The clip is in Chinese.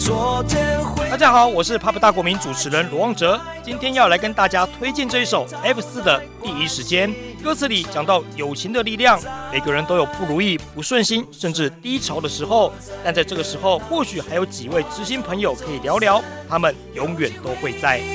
大家好，我是 Pop 大国民主持人罗旺哲，今天要来跟大家推荐这一首 F4 的第一时间。歌词里讲到友情的力量，每个人都有不如意、不顺心，甚至低潮的时候，但在这个时候，或许还有几位知心朋友可以聊聊，他们永远都会在。